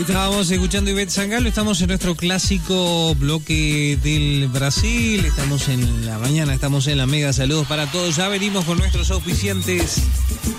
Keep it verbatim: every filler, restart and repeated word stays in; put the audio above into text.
Estábamos escuchando Ivette Sangalo, estamos en nuestro clásico bloque del Brasil, estamos en la mañana, estamos en la Mega, saludos para todos, ya venimos con nuestros auspiciantes.